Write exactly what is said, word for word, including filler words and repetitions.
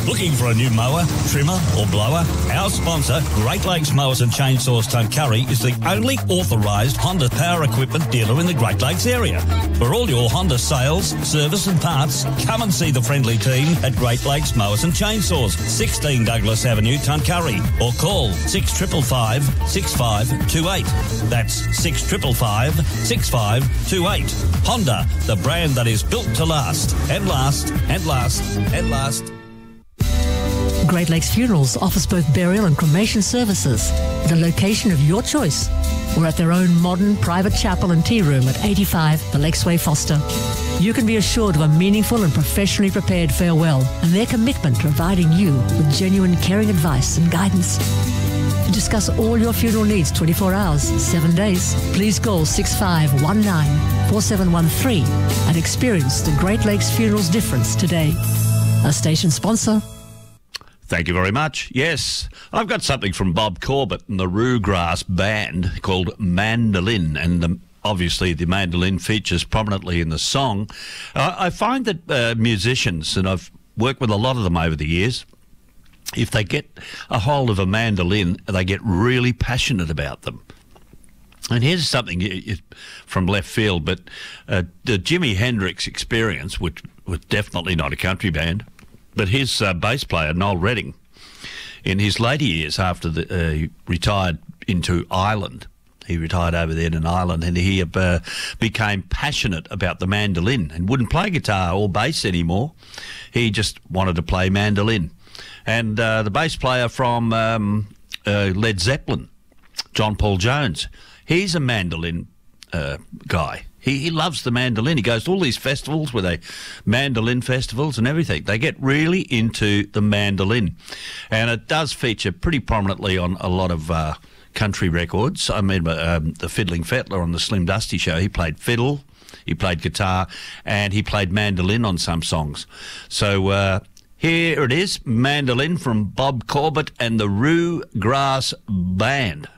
Looking for a new mower, trimmer or blower? Our sponsor, Great Lakes Mowers and Chainsaws Tuncurry, is the only authorised Honda power equipment dealer in the Great Lakes area. For all your Honda sales, service and parts, come and see the friendly team at Great Lakes Mowers and Chainsaws, sixteen Douglas Avenue, Tuncurry, or call six five five, six five two eight. That's six five five, six five two eight. Honda, the brand that is built to last, and last, and last, and last. Great Lakes Funerals offers both burial and cremation services at a location of your choice or at their own modern private chapel and tea room at eighty-five The Lakesway, Foster. You can be assured of a meaningful and professionally prepared farewell and their commitment to providing you with genuine caring advice and guidance. To discuss all your funeral needs twenty-four hours, seven days, please call six five one nine, four seven one three and experience the Great Lakes Funerals difference today. A station sponsor. Thank you very much. Yes, I've got something from Bob Corbett and the Roograss Band called Mandolin, and the, obviously the mandolin features prominently in the song. Uh, I find that uh, musicians, and I've worked with a lot of them over the years, if they get a hold of a mandolin, they get really passionate about them. And here's something from left field, but uh, the Jimi Hendrix Experience, which was definitely not a country band, but his uh, bass player, Noel Redding, in his later years after the, uh, he retired into Ireland, he retired over there in Ireland, and he uh, became passionate about the mandolin and wouldn't play guitar or bass anymore. He just wanted to play mandolin. And uh, the bass player from um, uh, Led Zeppelin, John Paul Jones, he's a mandolin uh, guy. He, he loves the mandolin. He goes to all these festivals where they mandolin festivals and everything. They get really into the mandolin, and it does feature pretty prominently on a lot of uh, country records. I mean, um, the Fiddling Fettler on the Slim Dusty Show, he played fiddle, he played guitar, and he played mandolin on some songs. So uh, here it is, Mandolin from Bob Corbett and the Roograss Band.